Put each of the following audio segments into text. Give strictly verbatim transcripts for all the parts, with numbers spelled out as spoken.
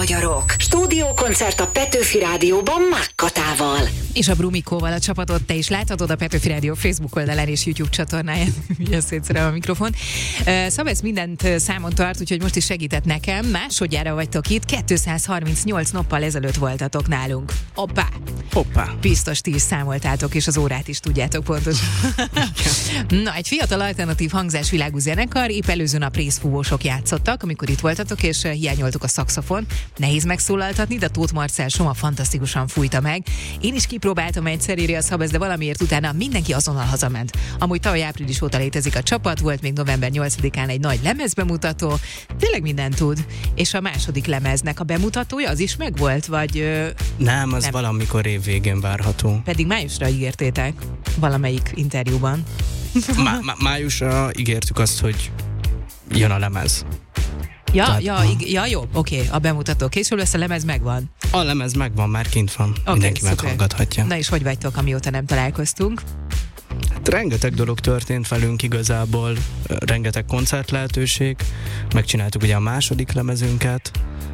magyarok. Stúdiókoncert a Petőfi Rádióban Mákkatával. És a Brumikóval a csapatot te is láthatod a Petőfi Rádió Facebook oldalán és YouTube csatornáján. Ugye szétszerem a mikrofon. Szabesz mindent számon tart, úgyhogy most is segített nekem. Másodjára vagytok itt, kétszázharmincnyolc nappal ezelőtt voltatok nálunk. Hoppá! Hoppá! Biztos ti is számoltátok, és az órát is tudjátok pontosan. Na, egy fiatal alternatív hangzásvilágú zenekar, épp előző nap részfúvósok játszottak, amikor itt voltatok, és hiányoltuk a szaxofon. Nehéz megszólaltatni, de Tóth Marcell Soma fantasztikusan fújta meg. Én is kipróbáltam egyszer, írja a Szabesz, de valamiért utána mindenki azonnal hazament. Amúgy tavaly április óta létezik a csapat, volt még november nyolcadikán egy nagy lemezbemutató, tényleg mindent tud. És a második lemeznek a bemutatója az is megvolt, vagy... Ö, nem, az nem. Valamikor év végén várható. Pedig májusra ígértétek valamelyik interjúban. Má- má- májusra ígértük azt, hogy jön a lemez. Ja, Tehát, ja, ig- ja, jó, oké, okay, a bemutató készül lesz, a lemez megvan. A lemez megvan, már kint van, Okay, mindenki szuper. meghallgathatja. Na és hogy vagytok, amióta nem találkoztunk? Hát rengeteg dolog történt velünk igazából, rengeteg koncert lehetőség, megcsináltuk ugye a második lemezünket,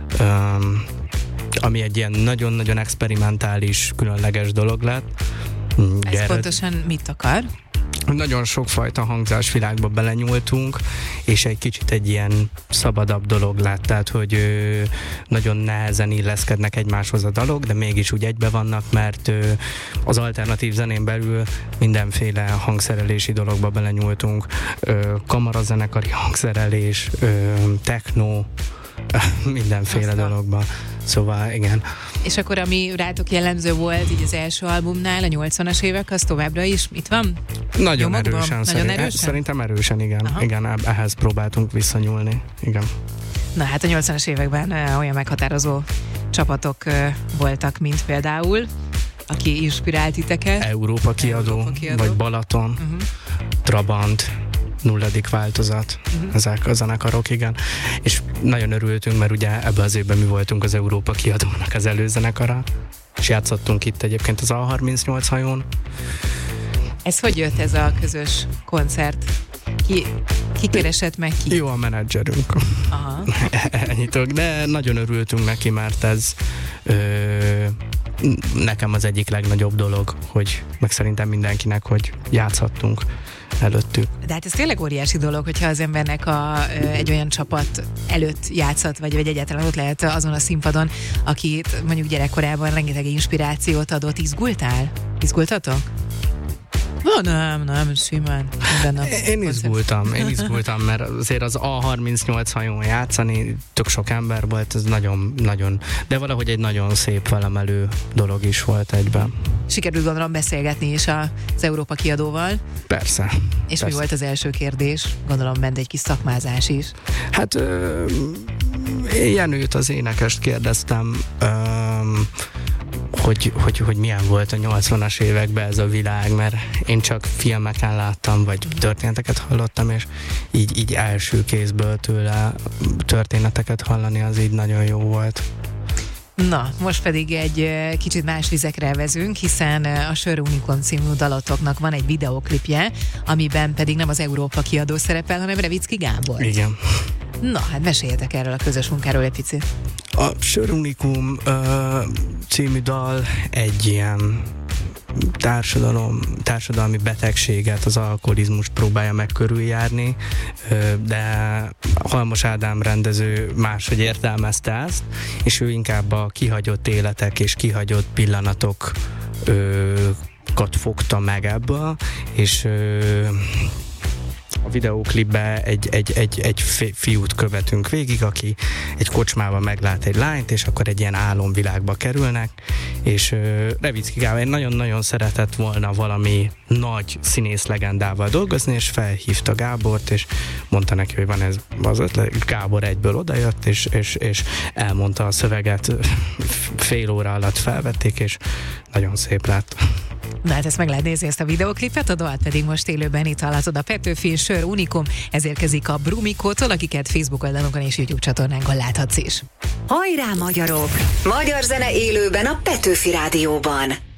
um, ami egy ilyen nagyon-nagyon experimentális, különleges dolog lett. Ez Gerard, pontosan mit akar? nagyon sokfajta hangzásvilágba belenyúltunk, és egy kicsit egy ilyen szabadabb dolog lett, tehát hogy ö, nagyon nehezen illeszkednek egymáshoz a dalok, de mégis úgy egybe vannak, mert ö, az alternatív zenén belül mindenféle hangszerelési dologba belenyúltunk, ö, kamarazenekari hangszerelés, ö, techno, mindenféle Aztán. dologba. Szóval igen. És akkor ami rátok jellemző volt így az első albumnál, a nyolcvanas évek, az továbbra is itt van? Nagyon Nyomokban? erősen, Nagyon szerint, erősen? Szerintem erősen, igen. Aha. Igen, ehhez próbáltunk visszanyúlni. Igen. Na hát a nyolcvanas években ö, olyan meghatározó csapatok ö, voltak, mint például, aki inspirált titeket. Európa kiadó, Európa kiadó. vagy Balaton, Uh-huh. Trabant, nulladik változat, uh-huh. ezek a zenekarok, igen. És nagyon örültünk, mert ugye ebben az évben mi voltunk az Európa kiadónak az előzenekara, és játszottunk itt egyébként az á harmincnyolc hajón. Ez hogy jött ez a közös koncert? Ki, ki keresett meg ki? Jó a menedzserünk. Aha. Ennyitől, de nagyon örültünk neki, mert ez ö, nekem az egyik legnagyobb dolog, hogy meg szerintem mindenkinek, hogy játszhattunk előttük. De hát ez tényleg óriási dolog, hogyha az embernek a, ö, egy olyan csapat előtt játszhat, vagy, vagy egyáltalán ott lehet azon a színpadon, akit mondjuk gyerekkorában rengeteg inspirációt adott. Izgultál? Izgultatok? No, nem, nem, simán. Minden nap. Én izgultam, én izgultam, mert azért az á harmincnyolc hajón játszani, tök sok ember volt, ez nagyon, nagyon, de valahogy egy nagyon szép felemelő dolog is volt egyben. Sikerült gondolom beszélgetni is az Európa kiadóval. Persze. És persze. mi volt az első kérdés? Gondolom bent egy kis szakmázás is. Hát ö, én Jenőt, az énekest kérdeztem, ö, hogy, hogy, hogy milyen volt a nyolcvanas években ez a világ, mert én csak filmeken láttam, vagy történeteket hallottam, és így, így első kézből tőle történeteket hallani, az így nagyon jó volt. Na, most pedig egy uh, kicsit más vizekre vezünk, hiszen uh, a Sör Unikum című dalotoknak van egy videóklipje, amiben pedig nem az Európa kiadó szerepel, hanem Revicki Gábor. Igen. Na, hát meséljetek erről a közös munkáról egy picit. A Sör Unikum uh, című dal egy ilyen társadalom, társadalmi betegséget, az alkoholizmus próbálja meg körüljárni, de Halmos Ádám rendező máshogy értelmezte ezt, és ő inkább a kihagyott életek és kihagyott pillanatok kat fogta meg ebből, és a videóklipben egy, egy, egy, egy fiút követünk végig, aki egy kocsmában meglát egy lányt, és akkor egy ilyen álomvilágba kerülnek, és uh, Revicki Gábor nagyon-nagyon szeretett volna valami nagy színész legendával dolgozni, és felhívta Gábort, és mondta neki, hogy van ez az ötlet. Gábor egyből odajött, és, és, és elmondta a szöveget, fél óra alatt felvették, és nagyon szép lett. Na hát ezt meg lehet nézni, ezt a videóklipet, a dalt pedig most élőben itt hallhatod a Petőfi Sör Unikum, ez érkezik a Brumikótól, akiket Facebook oldalunkon és YouTube csatornánkon láthatsz is. Hajrá magyarok! Magyar zene élőben a Petőfi Rádióban.